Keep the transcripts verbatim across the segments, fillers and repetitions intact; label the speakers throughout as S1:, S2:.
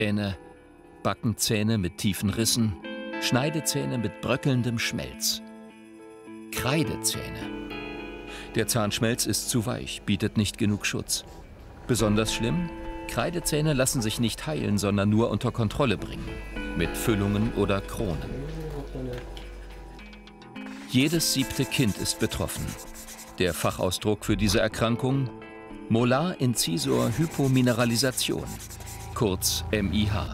S1: Zähne, Backenzähne mit tiefen Rissen, Schneidezähne mit bröckelndem Schmelz. Kreidezähne. Der Zahnschmelz ist zu weich, bietet nicht genug Schutz. Besonders schlimm: Kreidezähne lassen sich nicht heilen, sondern nur unter Kontrolle bringen, mit Füllungen oder Kronen. Jedes siebte Kind ist betroffen. Der Fachausdruck für diese Erkrankung: Molar-Incisor-Hypomineralisation, kurz M I H.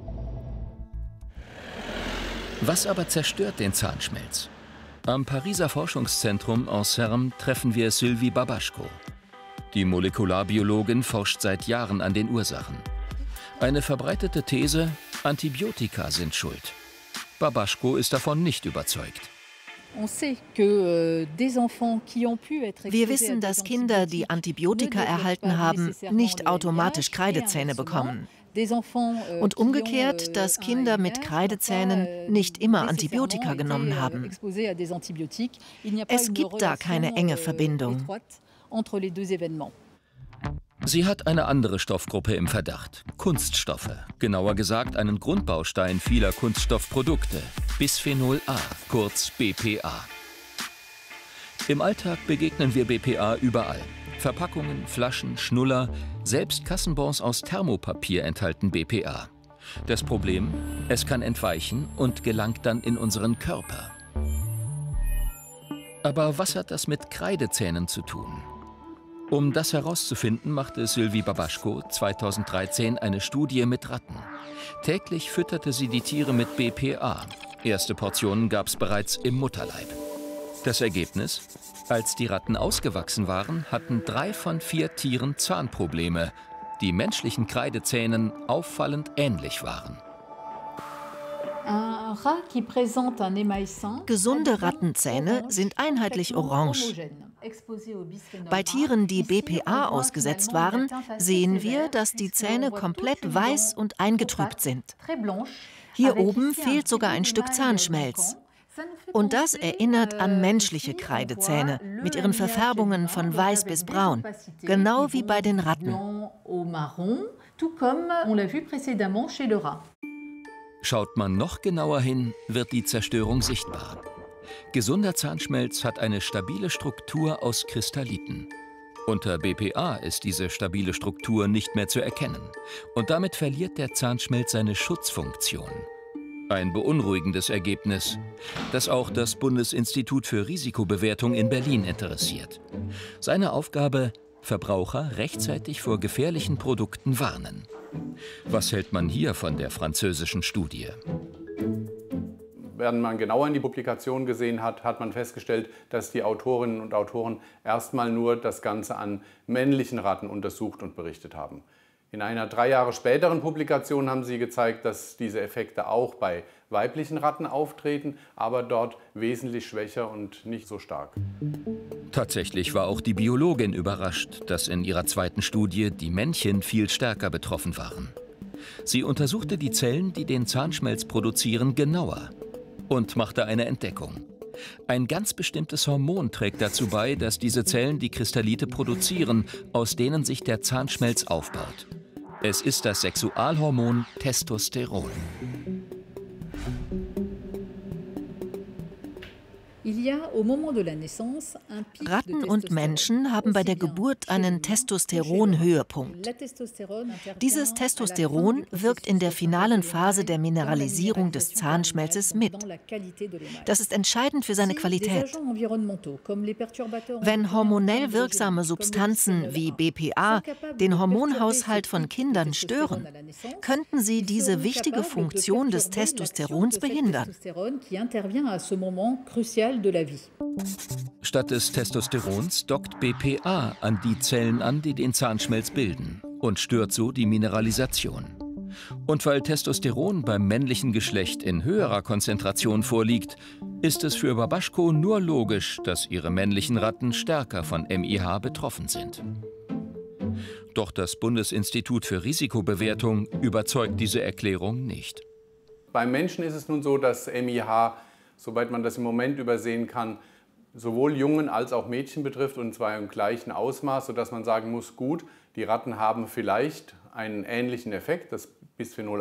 S1: Was aber zerstört den Zahnschmelz? Am Pariser Forschungszentrum Anserme treffen wir Sylvie Babaschko. Die Molekularbiologin forscht seit Jahren an den Ursachen. Eine verbreitete These: Antibiotika sind schuld. Babaschko ist davon nicht überzeugt.
S2: Wir wissen, dass Kinder, die Antibiotika erhalten haben, nicht automatisch Kreidezähne bekommen. Und umgekehrt, dass Kinder mit Kreidezähnen nicht immer Antibiotika genommen haben. Es gibt da keine enge Verbindung.
S1: Sie hat eine andere Stoffgruppe im Verdacht: Kunststoffe. Genauer gesagt einen Grundbaustein vieler Kunststoffprodukte: Bisphenol A, kurz B P A. Im Alltag begegnen wir B P A überall. Verpackungen, Flaschen, Schnuller, selbst Kassenbons aus Thermopapier enthalten B P A. Das Problem: Es kann entweichen und gelangt dann in unseren Körper. Aber was hat das mit Kreidezähnen zu tun? Um das herauszufinden, machte Sylvie Babaschko zweitausenddreizehn eine Studie mit Ratten. Täglich fütterte sie die Tiere mit B P A. Erste Portionen gab es bereits im Mutterleib. Das Ergebnis: Als die Ratten ausgewachsen waren, hatten drei von vier Tieren Zahnprobleme, die menschlichen Kreidezähnen auffallend ähnlich waren.
S2: Gesunde Rattenzähne sind einheitlich orange. Bei Tieren, die B P A ausgesetzt waren, sehen wir, dass die Zähne komplett weiß und eingetrübt sind. Hier oben fehlt sogar ein Stück Zahnschmelz. Und das erinnert an menschliche Kreidezähne mit ihren Verfärbungen von weiß bis braun, genau wie bei den Ratten.
S1: Schaut man noch genauer hin, wird die Zerstörung sichtbar. Gesunder Zahnschmelz hat eine stabile Struktur aus Kristalliten. Unter B P A ist diese stabile Struktur nicht mehr zu erkennen. Und damit verliert der Zahnschmelz seine Schutzfunktion. Ein beunruhigendes Ergebnis, das auch das Bundesinstitut für Risikobewertung in Berlin interessiert. Seine Aufgabe: Verbraucher rechtzeitig vor gefährlichen Produkten warnen. Was hält man hier von der französischen Studie?
S3: Wenn man genauer in die Publikation gesehen hat, hat man festgestellt, dass die Autorinnen und Autoren erstmal nur das Ganze an männlichen Ratten untersucht und berichtet haben. In einer drei Jahre späteren Publikation haben sie gezeigt, dass diese Effekte auch bei weiblichen Ratten auftreten, aber dort wesentlich schwächer und nicht so stark.
S1: Tatsächlich war auch die Biologin überrascht, dass in ihrer zweiten Studie die Männchen viel stärker betroffen waren. Sie untersuchte die Zellen, die den Zahnschmelz produzieren, genauer und machte eine Entdeckung. Ein ganz bestimmtes Hormon trägt dazu bei, dass diese Zellen die Kristallite produzieren, aus denen sich der Zahnschmelz aufbaut. Es ist das Sexualhormon Testosteron.
S2: Ratten und Menschen haben bei der Geburt einen Testosteronhöhepunkt. Dieses Testosteron wirkt in der finalen Phase der Mineralisierung des Zahnschmelzes mit. Das ist entscheidend für seine Qualität. Wenn hormonell wirksame Substanzen wie B P A den Hormonhaushalt von Kindern stören, könnten sie diese wichtige Funktion des Testosterons behindern.
S1: Statt des Testosterons dockt B P A an die Zellen an, die den Zahnschmelz bilden, und stört so die Mineralisation. Und weil Testosteron beim männlichen Geschlecht in höherer Konzentration vorliegt, ist es für Babaschko nur logisch, dass ihre männlichen Ratten stärker von M I H betroffen sind. Doch das Bundesinstitut für Risikobewertung überzeugt diese Erklärung nicht.
S3: Beim Menschen ist es nun so, dass M I H, soweit man das im Moment übersehen kann, sowohl Jungen als auch Mädchen betrifft, und zwar im gleichen Ausmaß, sodass man sagen muss, gut, die Ratten haben vielleicht einen ähnlichen Effekt, das Bisphenol